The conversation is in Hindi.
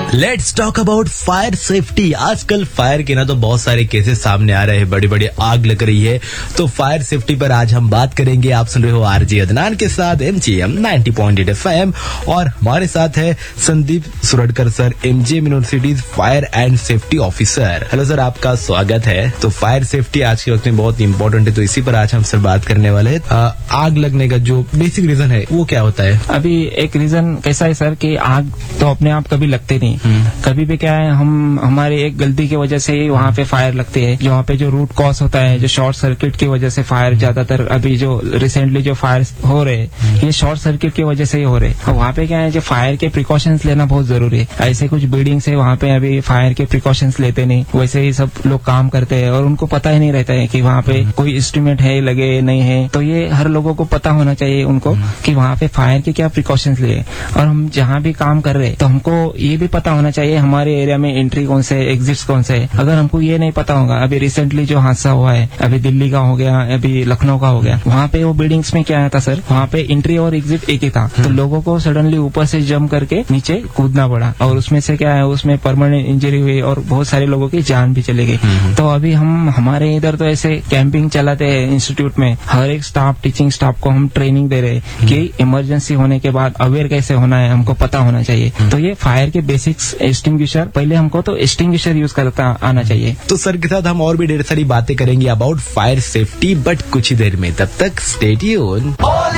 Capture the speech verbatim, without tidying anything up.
Let's talk about fire safety. आजकल फायर के ना तो बहुत सारे केसेस सामने आ रहे हैं, बड़ी बड़ी आग लग रही है, तो फायर सेफ्टी पर आज हम बात करेंगे। आप सुन रहे हो आरजे अदनान के साथ MGM ninety point eight FM और हमारे साथ है Sandeep Suradkar sir, MGM university fire and safety officer. Hello sir, आपका स्वागत है। तो फायर सेफ्टी आज के वक्त में बहुत इंपॉर्टेंट है, तो इसी पर आज हम सर बात करने वाले हैं। आग लगने का जो बेसिक रीजन है वो क्या होता है? अभी एक रीजन कैसा है सर कि आग तो अपने आप कभी लगते नहीं, कभी भी क्या है हम हमारी एक गलती की वजह से ही वहाँ पे फायर लगती है। जो वहाँ पे जो रूट कॉज होता है, जो शॉर्ट सर्किट की वजह से फायर, ज्यादातर अभी जो रिसेंटली जो फायर हो रहे हैं ये शॉर्ट सर्किट की वजह से ही हो रहे हैं। वहाँ पे क्या है, जो फायर के प्रिकॉशंस लेना बहुत जरूरी है। ऐसे कुछ बिल्डिंग्स है वहाँ पे अभी फायर के प्रिकॉशंस लेते नहीं, वैसे ही सब लोग काम करते हैं और उनको पता ही नहीं रहता है कि वहाँ पे कोई इंस्ट्रूमेंट है लगे नहीं है। तो ये हर लोगों को पता होना चाहिए उनको कि वहाँ पे फायर के क्या प्रिकॉशंस लिए। और हम जहाँ भी काम कर रहे हैं तो हमको ये भी पता होना चाहिए हमारे एरिया में एंट्री कौन से, एग्जिट्स कौन से है। अगर हमको ये नहीं पता होगा, अभी रिसेंटली जो हादसा हुआ है, अभी दिल्ली का हो गया, अभी लखनऊ का हो गया, वहाँ पे वो बिल्डिंग्स में क्या आया था सर, वहाँ पे एंट्री और एग्जिट एक ही था, तो लोगों को सडनली ऊपर से जंप करके नीचे कूदना पड़ा और उसमें से क्या है, उसमें परमानेंट इंजरी हुई और बहुत सारे लोगों की जान भी चली गई। तो अभी हम हमारे इधर तो ऐसे कैंपिंग चलाते हैं इंस्टीट्यूट में, हर एक स्टाफ, टीचिंग स्टाफ को हम ट्रेनिंग दे रहे हैं कि इमरजेंसी होने के बाद अवेयर कैसे होना है, हमको पता होना चाहिए। तो ये फायर के बेसिक्स, एक्सटिंग्विशर, पहले हमको तो एक्सटिंग्विशर यूज करता आना चाहिए। तो सर के साथ हम और भी ढेर सारी बातें करेंगे अबाउट फायर सेफ्टी, बट कुछ ही देर में। तब तक स्टे ट्यून्ड।